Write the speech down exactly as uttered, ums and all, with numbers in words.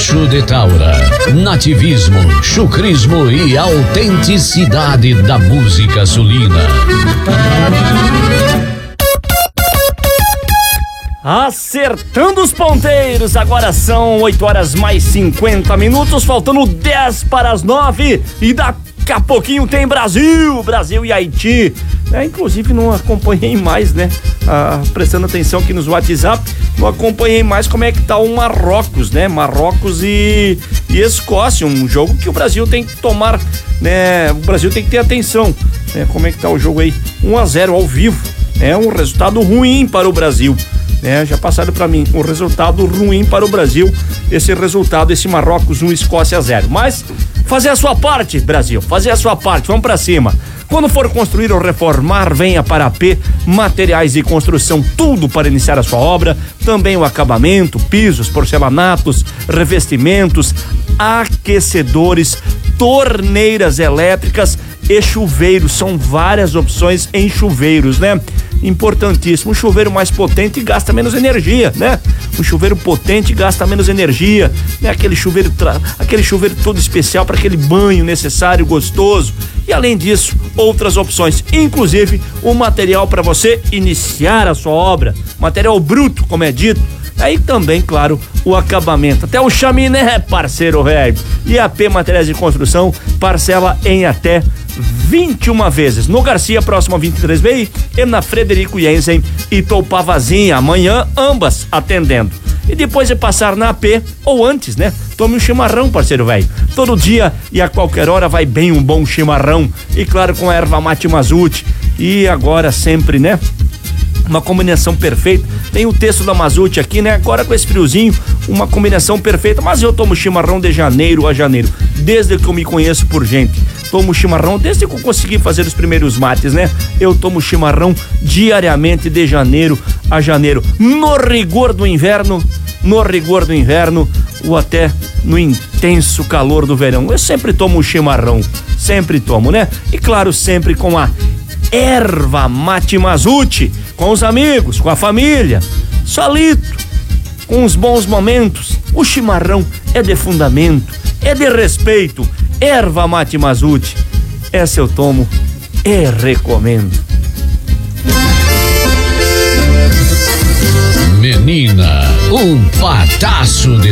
Gaúcho de Taura. Nativismo, chucrismo e autenticidade da música sulina. Acertando os ponteiros, agora são oito horas mais cinquenta minutos, faltando dez para as nove, e daqui a pouquinho tem Brasil, Brasil e Haiti. É, inclusive não acompanhei mais, né? Ah, prestando atenção aqui nos WhatsApp, não acompanhei mais como é que tá o Marrocos, né? Marrocos e, e Escócia, um jogo que o Brasil tem que tomar, né? O Brasil tem que ter atenção, né? Como é que tá o jogo aí? um a zero ao vivo, é um resultado ruim para o Brasil. É, já passaram para mim um resultado ruim para o Brasil, esse resultado, esse Marrocos um, Escócia zero. Mas fazer a sua parte, Brasil, fazer a sua parte, vamos para cima. Quando for construir ou reformar, venha para a P Materiais de Construção, tudo para iniciar a sua obra, também o acabamento, pisos, porcelanatos, revestimentos, aquecedores, torneiras elétricas e chuveiros, são várias opções em chuveiros, né? Importantíssimo, um chuveiro mais potente gasta menos energia, né? Um chuveiro potente gasta menos energia, né? Aquele chuveiro, tra... aquele chuveiro todo especial para aquele banho necessário, gostoso. E além disso, outras opções, inclusive o material para você iniciar a sua obra, material bruto, como é dito. Aí também, claro, o acabamento, até o chaminé, parceiro velho. E a P Materiais de Construção parcela em até vinte e uma vezes. No Garcia, próximo a vinte e três B, e na Frederico Jensen e Toupavazinha. Amanhã, ambas atendendo. E depois de passar na A P, ou antes, né? Tome um chimarrão, parceiro velho. Todo dia e a qualquer hora vai bem um bom chimarrão. E claro, com a erva mate Mazute. E agora sempre, né? Uma combinação perfeita. Tem o texto da Mazute aqui, né? Agora com esse friozinho, uma combinação perfeita. Mas eu tomo chimarrão de janeiro a janeiro, desde que eu me conheço por gente. Tomo chimarrão desde que eu consegui fazer os primeiros mates, né? Eu tomo chimarrão diariamente de janeiro a janeiro. No rigor do inverno, no rigor do inverno, ou até no intenso calor do verão. Eu sempre tomo chimarrão, sempre tomo, né? E claro, sempre com a erva mate Mazute, com os amigos, com a família, solito, com os bons momentos. O chimarrão é de fundamento, é de respeito. Erva mate Mazute, essa eu tomo e recomendo. Menina, um pataço de